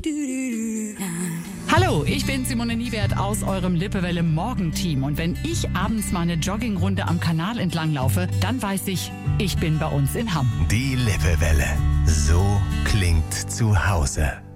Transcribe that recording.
Hallo, ich bin Simone Niewert aus eurem Lippewelle Morgenteam. Und wenn ich abends mal eine Joggingrunde am Kanal entlang laufe, dann weiß ich, ich bin bei uns in Hamm. Die Lippewelle. So klingt zu Hause.